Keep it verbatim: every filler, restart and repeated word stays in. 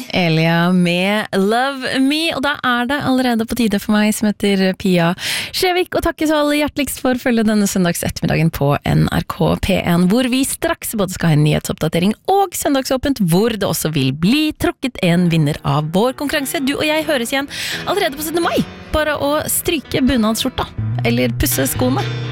Elia med Love Me, og da er det allerede på tide for meg som heter Pia Skjevik, og takkes alle hjerteligst for å følge denne søndags ettermiddagen på N R K P en, hvor vi straks både skal ha en nyhetsoppdatering og søndagsåpent, hvor det også vil bli trukket en vinner av vår konkurranse. Du og jeg høres igjen allerede på syttende mai, bare å stryke bunadsskjorta, eller pusse skoene.